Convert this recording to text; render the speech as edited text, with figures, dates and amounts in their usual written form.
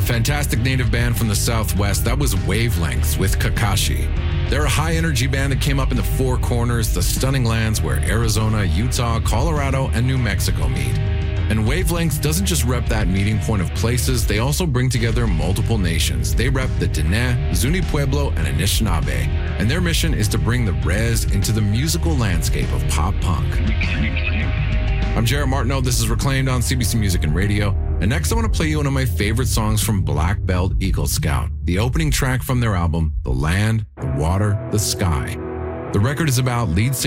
fantastic native band from the Southwest. That was Wavelengths with Kakashi. They're a high-energy band that came up in the Four Corners, the stunning lands where Arizona, Utah, Colorado, and New Mexico meet. And Wavelengths doesn't just rep that meeting point of places, they also bring together multiple nations. They rep the Diné, Zuni Pueblo, and Anishinaabe. And their mission is to bring the res into the musical landscape of pop punk. I'm Jarrett Martineau. This is Reclaimed on CBC Music and Radio. And next, I want to play you one of my favorite songs from Black Belt Eagle Scout, the opening track from their album, The Land, the Water, the Sky. The record is about lead singer